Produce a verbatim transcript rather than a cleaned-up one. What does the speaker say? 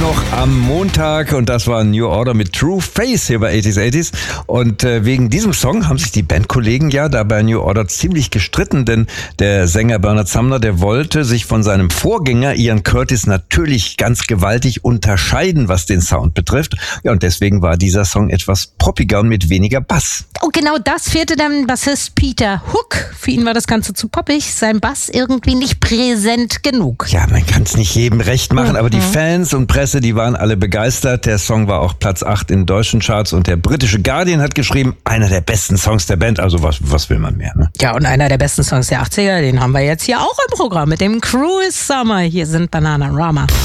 noch am Montag und das war New Order mit True Face hier bei achtziger achtziger. Und äh, wegen diesem Song haben sich die Bandkollegen ja da bei New Order ziemlich gestritten, denn der Sänger Bernard Sumner, der wollte sich von seinem Vorgänger Ian Curtis natürlich ganz gewaltig unterscheiden, was den Sound betrifft. Ja, und deswegen war dieser Song etwas poppiger und mit weniger Bass. Oh, genau das fehlte dann Bassist Peter Hook. Für ihn war das Ganze zu poppig, sein Bass irgendwie nicht präsent genug. Ja, man kann es nicht jedem recht machen, mhm. aber die Fans und Presse, die waren alle begeistert. Der Song war auch Platz acht in deutschen Charts und der britische Guardian hat geschrieben, einer der besten Songs der Band. Also was, was will man mehr, ne? Ja, und einer der besten Songs der achtziger, den haben wir jetzt hier auch im Programm mit dem Cruel Summer. Hier sind Bananarama.